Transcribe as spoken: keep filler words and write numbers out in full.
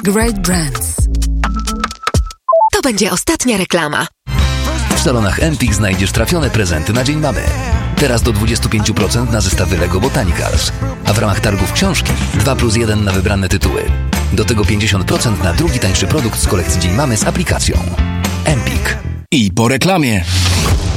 Great brands. To będzie ostatnia reklama. W salonach Empik znajdziesz trafione prezenty na Dzień Mamy. Teraz do dwadzieścia pięć procent na zestawy Lego Botanicals. A w ramach targów książki dwa plus jeden na wybrane tytuły. Do tego pięćdziesiąt procent na drugi tańszy produkt z kolekcji Dzień Mamy z aplikacją. Empik. I po reklamie.